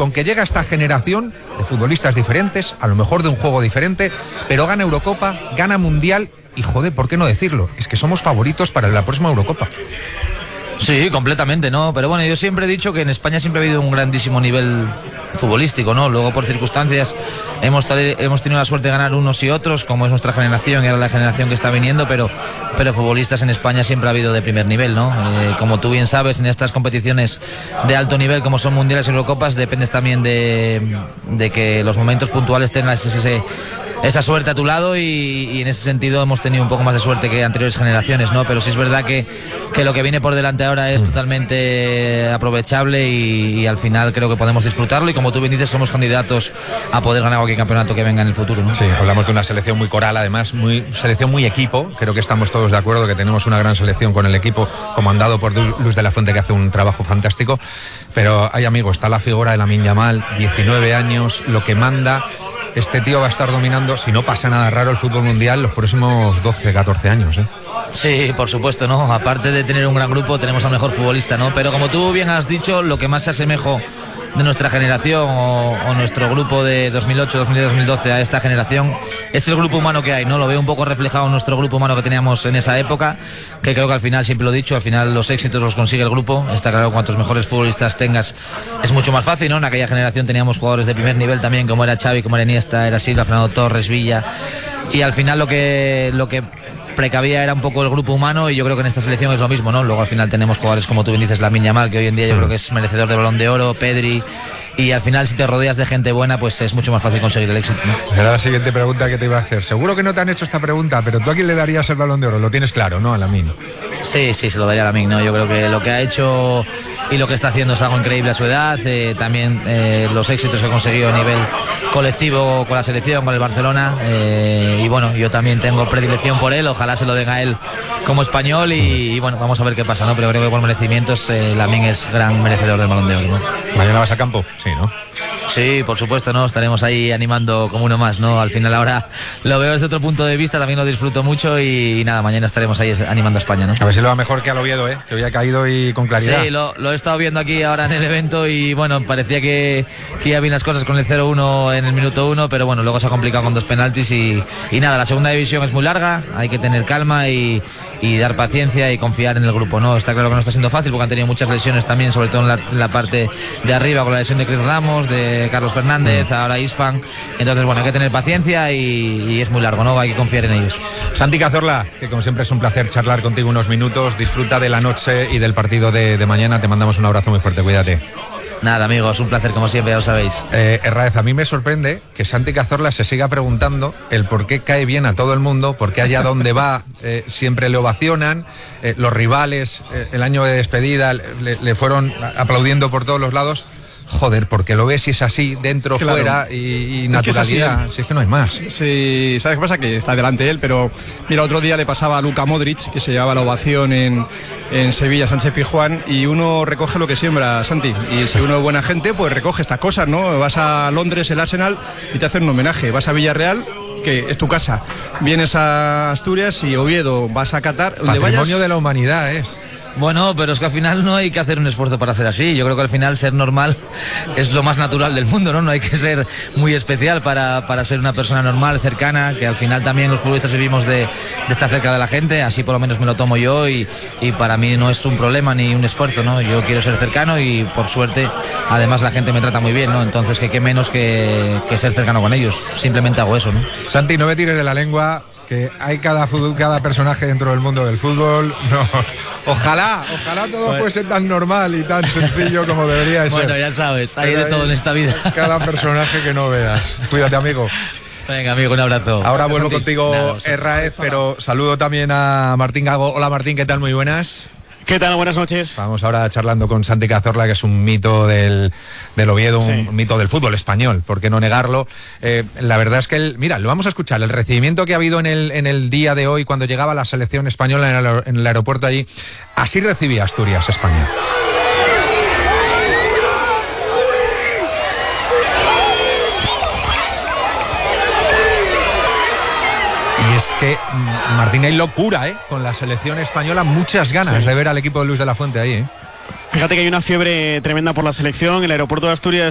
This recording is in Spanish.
con que llega esta generación de futbolistas diferentes, a lo mejor de un juego diferente, pero gana Eurocopa, gana Mundial y, joder, ¿por qué no decirlo? Es que somos favoritos para la próxima Eurocopa. Sí, completamente, ¿no? Pero bueno, yo siempre he dicho que en España siempre ha habido un grandísimo nivel futbolístico, ¿no? Luego, por circunstancias, hemos tenido la suerte de ganar unos y otros, como es nuestra generación y ahora la generación que está viniendo, pero futbolistas en España siempre ha habido de primer nivel, ¿no? Como tú bien sabes, en estas competiciones de alto nivel, como son mundiales y Eurocopas, dependes también de que los momentos puntuales tengas esa suerte a tu lado y en ese sentido hemos tenido un poco más de suerte que anteriores generaciones, ¿no? Pero sí es verdad que lo que viene por delante ahora es totalmente aprovechable y al final creo que podemos disfrutarlo y como tú bien dices somos candidatos a poder ganar cualquier campeonato que venga en el futuro, ¿no? Sí, hablamos de una selección muy coral, además, selección muy equipo. Creo que estamos todos de acuerdo que tenemos una gran selección con el equipo comandado por Luis de la Fuente, que hace un trabajo fantástico. Pero hay, amigos, está la figura de Lamine Yamal, 19 años, lo que manda. Este tío va a estar dominando, si no pasa nada raro, el fútbol mundial los próximos 12, 14 años, ¿eh? Sí, por supuesto, ¿no? Aparte de tener un gran grupo, tenemos al mejor futbolista, ¿no? Pero como tú bien has dicho, lo que más se asemeja de nuestra generación o nuestro grupo de 2008, 2010, 2012 a esta generación es el grupo humano que hay, ¿no? Lo veo un poco reflejado en nuestro grupo humano que teníamos en esa época, que creo que al final, siempre lo he dicho, al final los éxitos los consigue el grupo. Está claro que cuantos mejores futbolistas tengas es mucho más fácil, ¿no? En aquella generación teníamos jugadores de primer nivel también, como era Xavi, como era Iniesta, era Silva, Fernando Torres, Villa, y al final lo que precavía era un poco el grupo humano y yo creo que en esta selección es lo mismo, ¿no? Luego al final tenemos jugadores como tú bien dices, Lamine Yamal, que hoy en día yo creo que es merecedor de Balón de Oro, Pedri, y al final si te rodeas de gente buena pues es mucho más fácil conseguir el éxito, ¿no? Era la siguiente pregunta que te iba a hacer. Seguro que no te han hecho esta pregunta, pero ¿tú a quién le darías el Balón de Oro? Lo tienes claro, ¿no? A Lamine. Sí, se lo daría a Lamine, ¿no? Yo creo que lo que ha hecho y lo que está haciendo es algo increíble a su edad, también los éxitos que ha conseguido a nivel colectivo con la selección, con el Barcelona, y bueno, yo también tengo predilección por él, ojalá se lo den a él como español y bueno, vamos a ver qué pasa, ¿no? Pero creo que por merecimientos Lamine es gran merecedor del Balón de Oro, ¿no? ¿Mañana vas a campo? Sí, ¿no? Sí, por supuesto, ¿no? Estaremos ahí animando como uno más, ¿no? Al final ahora lo veo desde otro punto de vista, también lo disfruto mucho y nada, mañana estaremos ahí animando a España, ¿no? A ver si lo va mejor que al Oviedo, ¿eh? Que hoy ha caído y con claridad. Sí, lo he estado viendo aquí ahora en el evento y bueno, parecía que iba bien las cosas con el 0-1 en el minuto 1, pero bueno, luego se ha complicado con 2 penaltis y nada, la segunda división es muy larga, hay que tener calma y dar paciencia y confiar en el grupo, ¿no? Está claro que no está siendo fácil porque han tenido muchas lesiones también, sobre todo en la parte de arriba con la lesión de Chris Ramos, de Carlos Fernández, ahora Isfan, entonces bueno, hay que tener paciencia y es muy largo, ¿no? Hay que confiar en ellos. Santi Cazorla, que como siempre es un placer charlar contigo unos minutos, disfruta de la noche y del partido de mañana, te mandamos un abrazo muy fuerte, cuídate. Nada, amigos, un placer como siempre, ya lo sabéis. Herráez, a mí me sorprende que Santi Cazorla se siga preguntando el por qué cae bien a todo el mundo, por qué allá donde va siempre le ovacionan, los rivales el año de despedida le fueron aplaudiendo por todos los lados. Joder, porque lo ves y es así, dentro, claro, fuera y naturalidad, si es que no hay más. Sí, ¿sabes qué pasa? Que está delante él, pero mira, otro día le pasaba a Luka Modric, que se llevaba la ovación en Sevilla, Sánchez Pizjuán, y uno recoge lo que siembra, Santi, y si uno es buena gente, pues recoge estas cosas, ¿no? Vas a Londres, el Arsenal, y te hacen un homenaje, vas a Villarreal, que es tu casa, vienes a Asturias y Oviedo, vas a Qatar, donde Patrimonio vayas, de la humanidad es. Bueno, pero es que al final no hay que hacer un esfuerzo para ser así. Yo creo que al final ser normal es lo más natural del mundo, ¿no? No hay que ser muy especial para ser una persona normal, cercana, que al final también los futbolistas vivimos de estar cerca de la gente, así por lo menos me lo tomo yo y para mí no es un problema ni un esfuerzo, ¿no? Yo quiero ser cercano y por suerte además la gente me trata muy bien, ¿no? Entonces qué menos que ser cercano con ellos. Simplemente hago eso, ¿no? Santi, no me tires de la lengua, que hay cada personaje dentro del mundo del fútbol. No, ojalá todo fuese tan normal y tan sencillo como debería ser. Bueno, ya sabes, hay de todo en esta vida. Cada personaje que no veas. Cuídate, amigo. Venga, amigo, un abrazo. Ahora vuelvo contigo, Herráez, pero saludo también a Martín Gago. Hola, Martín, ¿qué tal? Muy buenas. ¿Qué tal? Buenas noches. Vamos ahora charlando con Santi Cazorla, que es un mito del Oviedo, sí, un mito del fútbol español, ¿por qué no negarlo? La verdad es que, mira, lo vamos a escuchar, el recibimiento que ha habido en el día de hoy cuando llegaba la selección española en el aeropuerto allí. Así recibía Asturias, España. Y es que, Martín, hay locura, con la selección española, muchas ganas de ver al equipo de Luis de la Fuente ahí, Fíjate que hay una fiebre tremenda por la selección. El aeropuerto de Asturias